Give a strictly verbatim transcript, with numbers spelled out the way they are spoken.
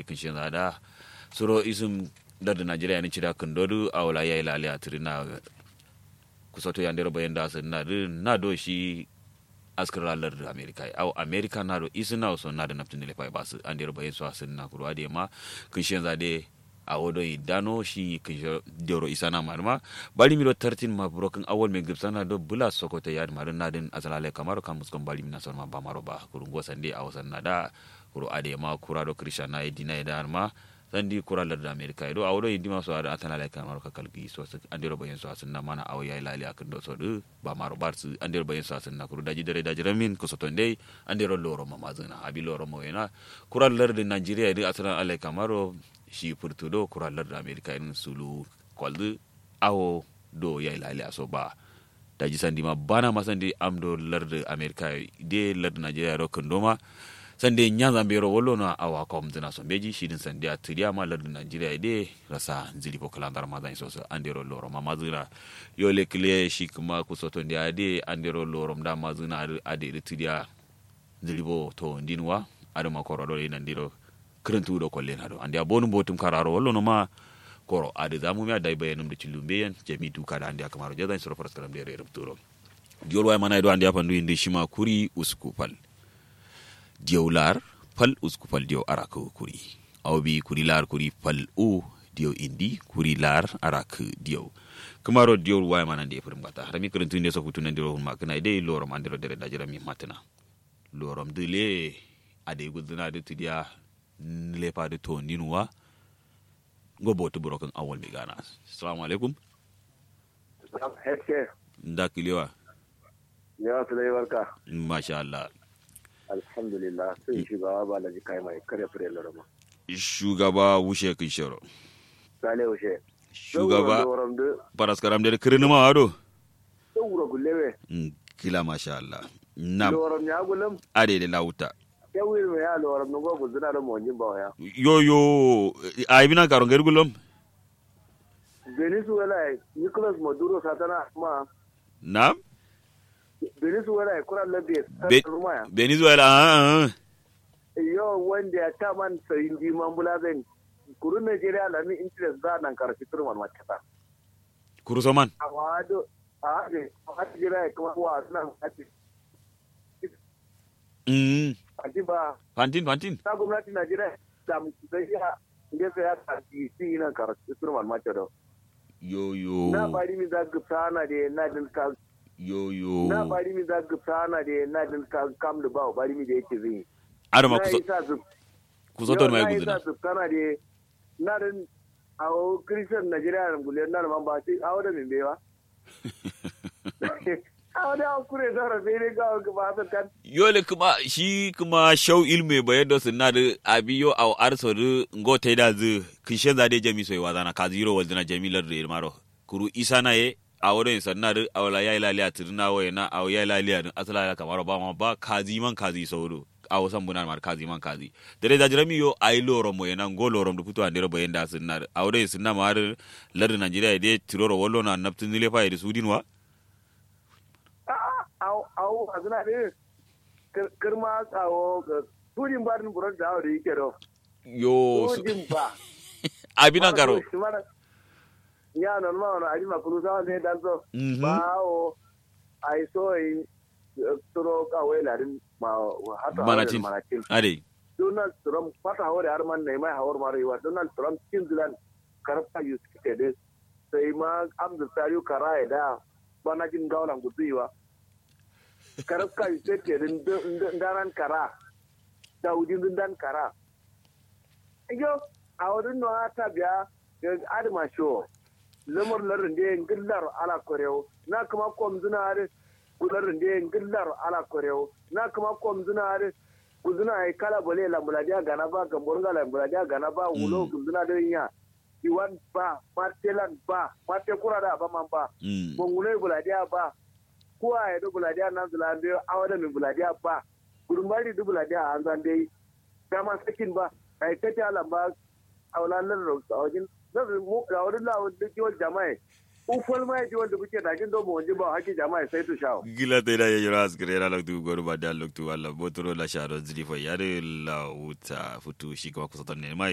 kin shin da suro isum dar Nigeria ni cira kan dodu awla yayi lale atrina kusoto yandero bayanda sun na na do shi askaralar da America au America na do isuna so na da naftin le pai basu andero bayen so sun na kurwa de ma kin shin zade a wodo idano shi kin dero isana marma bali miro thirteen ma broken awol me gipsana do bula sokoto yad marin na din azalale kamaro kam muskon bali mina son ma ba maro ba kurungo sande awasan na da kuro ade ma kurado krishana idina da ma sandi kuralar da America do awdo yindi ma so ada atana like maro ka kalgi so andero bayen so sunna mana aw yayi lali akan do so do ba maro barsu andero bayen so sunna kuru daji dare daji ramin ko so tonde andero loro ma mazuna abi loro mo ena kuralar da Nigeria di atana like maro shi furtu do kuralar da America in sulu koldu aw do yayi lali aso ba daji sandi ma bana ma sandi amdo larda America de larda Nigeria ro kondoma sande nyanza mbero wolo na awa kom dina so beji shidin sande atiria ma lar Nigeria ide rasa nzili po kalandar ma dan so so andero loro ma mazura yo le kle shi kuma ku soto ndi ade andero loro mda mazuna ade itiria nzili bo to ndinwa ade ma koro do ina ndiro krentu do kolle na do ande abonu botum kararo wolo no ma koro ade zamu mi adai bayenum de cilumbe yen jemi du kada ande akamaro jadan so faras karam de re rubturo diol way manay do ande afandu indi shima kuri uskupal diyo lar pal usku pal diyo arak kuri aw bi kuri lar kuri pal u diyo indi kuri lar arak diyo kamaro diyo way manande furum bata rami kuruntu ne so futuna ndiro huma kana de lorom andiro dere dajira mi matna lorom de le ade guduna de tidia le pa de to ninwa go botu broken awol mi gana assalamu alaikum hekke ndakiliwa ya sulai barka masha Allah alhamdulillah sai shugaba ba laji kai mai kare fure lorama shugaba wushe kin shoro sale wushe shugaba paraskaram de kirinu ma ado wuro gulewe kila masha Allah nam loram ya gulam ade de lauta ya wir me ya loram no go zuna da monjin ba ya yo yo ay bina karo ngir gulom Venezuela Nicolas Maduro satana ma nam Venezuela kura labe Be- Venezuela ah yo wanda ya taman sai di mambula zan kuru Nigeria la mi interest da nan karfi turman makata kuru soman awado a ne a jira kuma wa nan ati mm ati ba fantin fantin ta gwamnati Nigeria da mu sai ya ngefe ya ta ci ci nan karfi turman makata yo yo na bari mi da gupsana de na din ka yo yo na bari mi da gupsana de na din ka kam da ba bari mi da yake zai adama kuso kuso mai guduna na gupsana de na din awo Christian Nigeria ran gulen na man ba sai awo da min bewa awo da kure da ra sai ga ga ba ta kan yole kuma shi kuma shau ilme bayan da sunna da abiyo aw arso da ngote da zu kishe zade jami soy wazana ka zero wazana jamilar da maro kuru isa na ye awore sanna da awla yayi laliya tirna waye na aw yayi laliya asala ya kamar ba ma ba kazi man kazi sauro aw san bunar mar kazi man kazi dare da jirami yo ay loro mo yana go loro da fito andero bayan da sunna awore sunna mar lar Nigeria de tiroro wallo na naftin le fa da sudinwa aw aw azna de kirma tsawo tudin barin burar da awo da yake ro yo tudin ba abina garo ya non ma no ari ma kulu sa ne dan so ba o ai so in turo ka we larin ma hata manatin ade Donald Trump fata hore har man ne mai hawar mare wa Donald Trump kin zilan karfa yuske de sai ma amdu tariu karaye da bana jin gaulan guduwa karfa yuske din daran kara daudin dan kara yo a wurin no ta biya adama show lamar larin da ngillar ala korew na kuma kom zinare gularin da ngillar ala korew na kuma kom zinare guzuna ay kala bole la muladia gana ba gamborga la muladia gana ba wulo guzuna da nya iwan ba martelan ba marte kura da ba man ba bongule muladia ba ko ay do muladia nan zulande awada min muladia ba gurumbari du muladia an zande kama sakin ba ay tata ala ba awlanan ro awjin da mu da wurin lawo da kiwon jama'a ufol mai ji wanda kuke dakin domin wanje ba haki jama'a sai to shawo gila te da yoro asgre ra loktu goru ba da loktu wala botoro la sharo zili fa yare la uta futu shi kuma kusa ne mai